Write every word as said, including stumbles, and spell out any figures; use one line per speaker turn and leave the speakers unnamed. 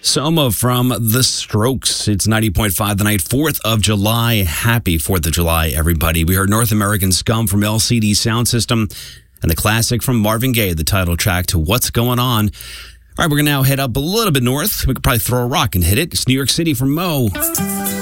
Soma from The Strokes. It's ninety point five the night, fourth of July. Happy fourth of July, everybody. We heard North American Scum from L C D Sound System and the classic from Marvin Gaye, the title track to What's Going On. All right, we're going to now head up a little bit north. We could probably throw a rock and hit it. It's New York City from Mo.